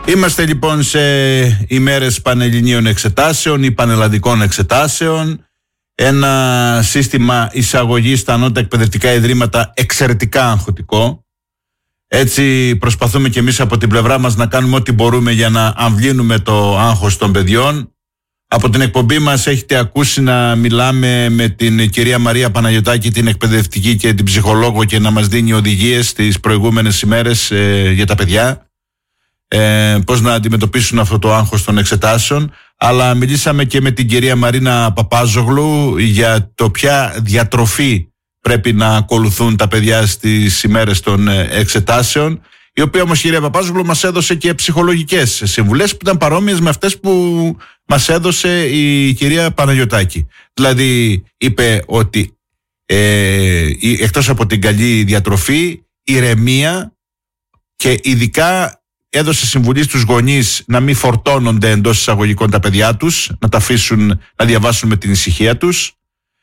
Είμαστε λοιπόν σε ημέρες πανελληνίων εξετάσεων ή πανελλαδικών εξετάσεων. Ένα σύστημα εισαγωγής στα ανώτατα εκπαιδευτικά ιδρύματα εξαιρετικά αγχωτικό. Έτσι προσπαθούμε και εμείς από την πλευρά μας να κάνουμε ό,τι μπορούμε για να αμβλύνουμε το άγχος των παιδιών. Από την εκπομπή μας έχετε ακούσει να μιλάμε με την κυρία Μαρία Παναγιωτάκη, την εκπαιδευτική και την ψυχολόγο, και να μας δίνει οδηγίες τις προηγούμενες ημέρες για τα παιδιά. Πώς να αντιμετωπίσουν αυτό το άγχος των εξετάσεων. Αλλά μιλήσαμε και με την κυρία Μαρίνα Παπάζογλου για το ποια διατροφή πρέπει να ακολουθούν τα παιδιά στις ημέρες των εξετάσεων, η οποία όμως, κυρία Παπάζογλου, μας έδωσε και ψυχολογικές συμβουλές που ήταν παρόμοιες με αυτές που μας έδωσε η κυρία Παναγιωτάκη. Δηλαδή είπε ότι εκτός από την καλή διατροφή, ηρεμία, και ειδικά έδωσε συμβουλή στους γονείς να μην φορτώνονται εντός εισαγωγικών τα παιδιά τους, να τα αφήσουν να διαβάσουν με την ησυχία τους,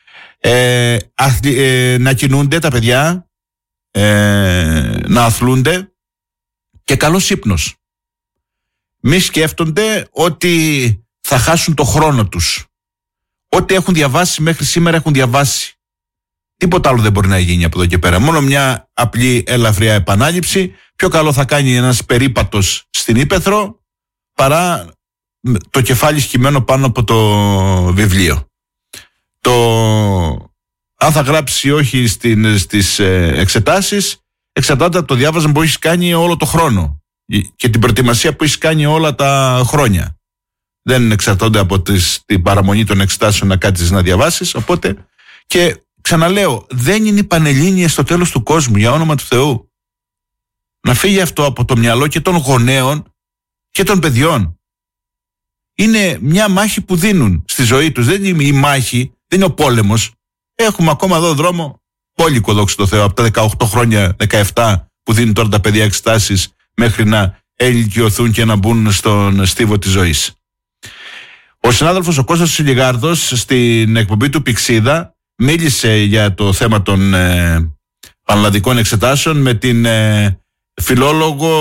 να κινούνται τα παιδιά, να αθλούνται, και καλός ύπνος. Μη σκέφτονται ότι θα χάσουν το χρόνο τους. Ό,τι έχουν διαβάσει μέχρι σήμερα έχουν διαβάσει. Τίποτα άλλο δεν μπορεί να γίνει από εδώ και πέρα. Μόνο μια απλή ελαφριά επανάληψη. Πιο καλό θα κάνει ένας περίπατος στην ύπαιθρο παρά το κεφάλι σκυμμένο πάνω από το βιβλίο. Αν θα γράψει ή όχι στις εξετάσεις εξαρτάται από το διάβασμα που έχεις κάνει όλο το χρόνο και την προετοιμασία που έχεις κάνει όλα τα χρόνια. Δεν εξαρτώνται από την παραμονή των εξετάσεων να κάτσεις να διαβάσεις. Οπότε, και ξαναλέω, δεν είναι οι πανελλήνιες στο τέλος του κόσμου, για όνομα του Θεού. Να φύγει αυτό από το μυαλό και των γονέων και των παιδιών. Είναι μια μάχη που δίνουν στη ζωή τους. Δεν είναι η μάχη, δεν είναι ο πόλεμος. Έχουμε ακόμα εδώ δρόμο πόλικο, δόξα τω Θεώ, από τα 18 χρόνια, 17 που δίνουν τώρα τα παιδιά εξετάσεις, μέχρι να ελικιωθούν και να μπουν στον στίβο της ζωής. Ο συνάδελφος ο Κώστας Σιλιγάρδος στην εκπομπή του Πηξίδα μίλησε για το θέμα των πανελλαδικών εξετάσεων με την φιλόλογο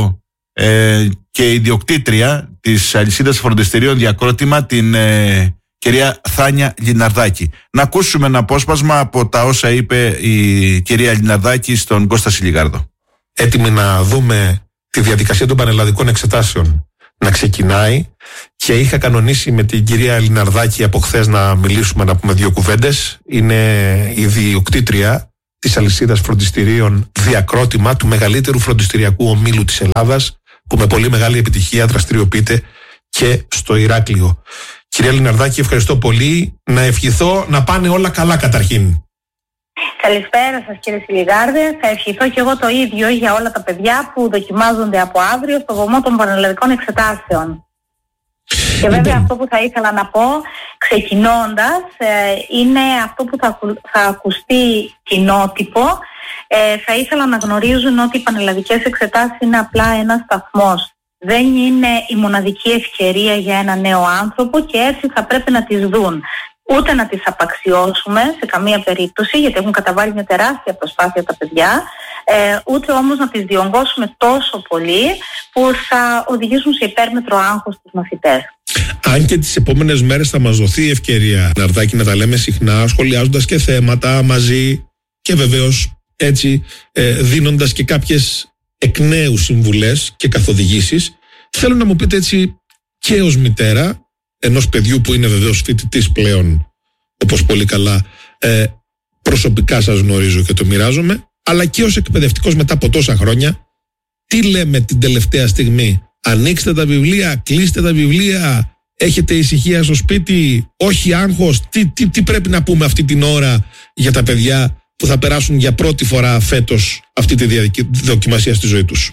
και ιδιοκτήτρια της αλυσίδας φροντιστηρίων Διακρότημα, την κυρία Θάνια Λιναρδάκη. Να ακούσουμε ένα απόσπασμα από τα όσα είπε η κυρία Λιναρδάκη στον Κώστα Σιλιγάρδο. Έτοιμοι να δούμε τη διαδικασία των πανελλαδικών εξετάσεων να ξεκινάει, και είχα κανονίσει με την κυρία Λιναρδάκη από χθες να μιλήσουμε, να πούμε δύο κουβέντες. Είναι η ιδιοκτήτρια της αλυσίδας φροντιστηρίων Διακρότημα, του μεγαλύτερου φροντιστηριακού ομίλου της Ελλάδας, που με πολύ μεγάλη επιτυχία δραστηριοποιείται και στο Ηράκλειο. Κυρία Λιναρδάκη, ευχαριστώ πολύ. Να ευχηθώ να πάνε όλα καλά καταρχήν. Καλησπέρα σας, κύριε Σιλιγάρδε. Θα ευχηθώ και εγώ το ίδιο για όλα τα παιδιά που δοκιμάζονται από αύριο στο βωμό των πανελλαδικών εξετάσεων. Και βέβαια αυτό που θα ήθελα να πω ξεκινώντας είναι αυτό που θα ακουστεί κοινότυπο. Θα ήθελα να γνωρίζουν ότι οι πανελλαδικές εξετάσεις είναι απλά ένας σταθμός. Δεν είναι η μοναδική ευκαιρία για ένα νέο άνθρωπο, και έτσι θα πρέπει να τις δουν. Ούτε να τις απαξιώσουμε σε καμία περίπτωση, γιατί έχουν καταβάλει μια τεράστια προσπάθεια τα παιδιά, ούτε όμως να τις διονγκώσουμε τόσο πολύ που θα οδηγήσουν σε υπέρμετρο άγχος τους μαθητές. Αν και τις επόμενες μέρες θα μας δοθεί η ευκαιρία, Ναρδάκη, να τα λέμε συχνά, σχολιάζοντας και θέματα μαζί, και βεβαίως έτσι δίνοντας και κάποιες εκ νέου συμβουλές και καθοδηγήσεις, θέλω να μου πείτε έτσι, και ως μητέρα ενός παιδιού που είναι βεβαίως φοιτητής πλέον, όπως πολύ καλά προσωπικά σας γνωρίζω και το μοιράζομαι, αλλά και ως εκπαιδευτικός μετά από τόσα χρόνια, τι λέμε την τελευταία στιγμή? Ανοίξτε τα βιβλία, κλείστε τα βιβλία, έχετε ησυχία στο σπίτι, όχι άγχος? Τι πρέπει να πούμε αυτή την ώρα για τα παιδιά που θα περάσουν για πρώτη φορά φέτος αυτή τη δοκιμασία στη ζωή τους?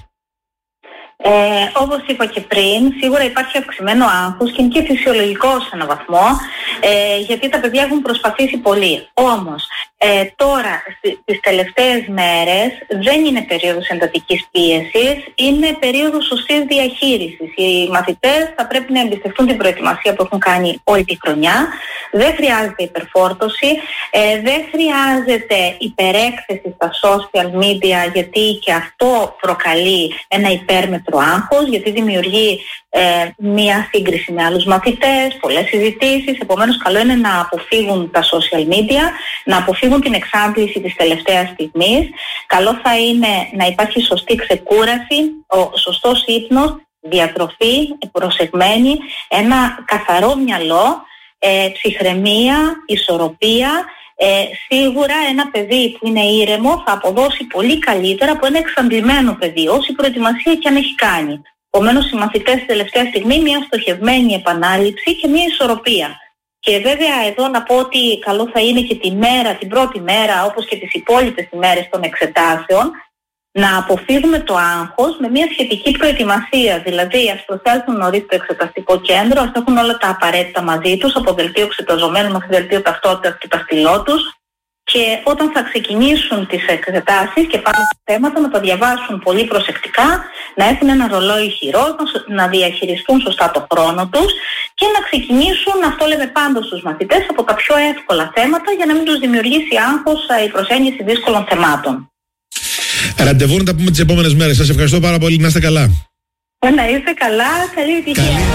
Όπως είπα και πριν, σίγουρα υπάρχει αυξημένο άγχος και είναι και φυσιολογικό σε έναν βαθμό, γιατί τα παιδιά έχουν προσπαθήσει πολύ. Όμως, τώρα, τις τελευταίες μέρες, δεν είναι περίοδος εντατικής πίεσης, είναι περίοδος σωστής διαχείρισης. Οι μαθητές θα πρέπει να εμπιστευτούν την προετοιμασία που έχουν κάνει όλη τη χρονιά. Δεν χρειάζεται υπερφόρτωση, δεν χρειάζεται υπερέκθεση στα social media, γιατί και αυτό προκαλεί ένα υπέρμετρο περισσότερο άγχος, γιατί δημιουργεί μία σύγκριση με άλλους μαθητές, πολλές συζητήσεις. Επομένως, καλό είναι να αποφύγουν τα social media, να αποφύγουν την εξάντληση της τελευταίας στιγμής. Καλό θα είναι να υπάρχει σωστή ξεκούραση, ο σωστός ύπνος, διατροφή, προσεγμένη, ένα καθαρό μυαλό, ψυχραιμία, ισορροπία. Σίγουρα ένα παιδί που είναι ήρεμο θα αποδώσει πολύ καλύτερα από ένα εξαντλημένο παιδί, όση προετοιμασία και αν έχει κάνει. Επομένως, οι μαθητές στη τελευταία στιγμή μια στοχευμένη επανάληψη και μια ισορροπία. Και βέβαια εδώ να πω ότι καλό θα είναι και την πρώτη μέρα, όπως και τις υπόλοιπες ημέρες των εξετάσεων, να αποφύγουμε το άγχος με μια σχετική προετοιμασία. Δηλαδή, ας προσέλθουν νωρίς στο εξεταστικό κέντρο, ας έχουν όλα τα απαραίτητα μαζί τους, από δελτίο εξεταζομένου μέχρι δελτίο ταυτότητας και τα στυλό τους. Και όταν θα ξεκινήσουν τις εξετάσεις και πάνω στα θέματα, να τα διαβάσουν πολύ προσεκτικά, να έχουν ένα ρολόι χειρός, να διαχειριστούν σωστά το χρόνο τους και να ξεκινήσουν, αυτό λέμε πάντα στους μαθητές, από τα πιο εύκολα θέματα για να μην τους δημιουργήσει άγχος η προσέγγιση δύσκολων θεμάτων. Ραντεβού να τα πούμε τις επόμενες μέρες. Σας ευχαριστώ πάρα πολύ. Να είστε καλά. Να είστε καλά. Καλή επιτυχία.